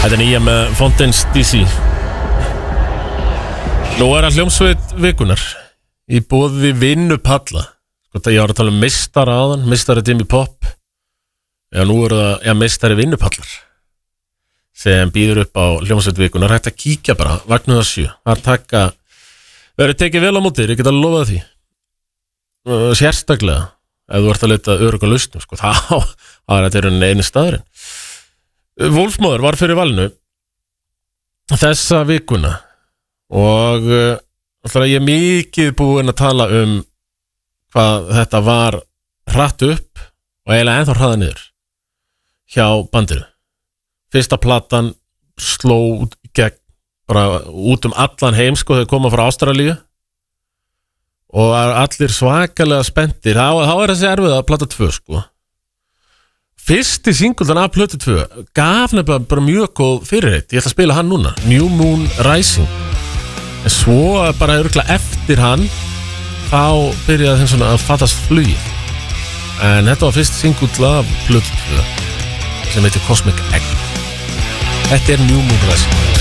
Þetta nýja með Fountains DC. Nú það hljómsveit vikunar í boði vinnupalla. Sko það ég var að tala meistara áðan, meistari Jimmy Pop. Já, nú það meistari vinnupallar sem býður upp á hljómsveit vikunar. Hægt að kíkja bara, vagnu það 7. Það verður tekið vel á móti, ég get að lofa því. Sérstaklega, ef þú ert að leita örugga lausnum, sko, þá er þetta einu staðurinn. Wolfsmóður var fyrir valinu þessa vikuna og ég mikið búinn að tala hvað þetta var hratt upp og eiginlega ennþá hraða niður hjá bandinu. Fyrsta platan sló gegn bara út allan heim, sko, þegar koma frá Ástralíu og allir svakalega spenntir. Þá er þessi erfið að plata 2, sko. Fyrsti singuldan af plötu 2 gaf nefnilega bara mjög góð fyrirheit. Ég ætla að spila hann núna, New Moon Rising. En svo bara örugglega eftir hann þá byrjaði þeim svona að fattast flugið. En þetta var fyrst singull af plötu 2 sem heitir Cosmic Egg. Þetta er New Moon Rising.